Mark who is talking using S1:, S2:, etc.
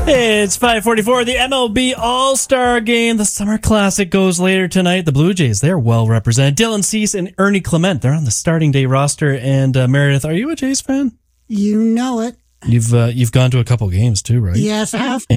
S1: It's 5:44. The MLB All-Star Game, the Summer Classic, goes later tonight. The Blue Jays, they're well represented. Dylan Cease and Ernie Clement, they're on the starting day roster. And Meredith, are you a Jays fan?
S2: You know it.
S1: You've gone to a couple games too, right?
S2: Yes, I have.